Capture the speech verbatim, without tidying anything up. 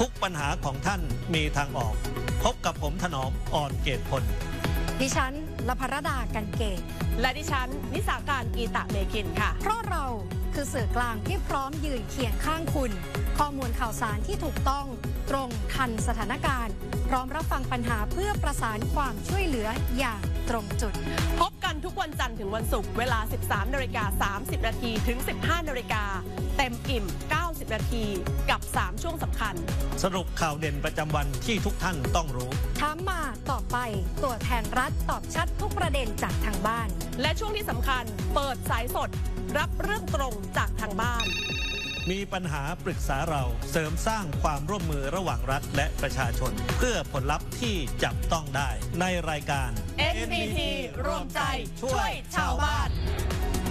ทุกปัญหาของท่านมีทางออกพบกับผมถนอมอ่อนเกตพลดิฉันลภรดากันเกตและดิฉันนิสาการกีตะเมคินค่ะเพราะเราคือสื่อกลางที่พร้อมยืนเคียงข้างคุณข้อมูลข่าวสารที่ถูกต้องตรงทันสถานการณ์พร้อมรับฟังปัญหาเพื่อประสานความช่วยเหลืออย่างตรงจุดพบกันทุกวันจันทร์ถึงวันศุกร์เวลา สิบสามนาฬิกาสามสิบนาทีถึง สิบห้านาฬิกาเต็มอิ่ม เก้าสิบนาทีกับสามช่วงสำคัญสรุปข่าวเด่นประจำวันที่ทุกท่านต้องรู้ถามมาตอบไปตัวแทนรัฐตอบชัดทุกประเด็นจากทางบ้านและช่วงที่สำคัญเปิดสายสดรับเรื่องตรงจากทางบ้านมีปัญหาปรึกษาเราเสริมสร้างความร่วมมือระหว่างรัฐและประชาชนเพื่อผลลัพธ์ที่จับต้องได้ในรายการเอ็น พี ที รวมใจช่วยชาวบ้าน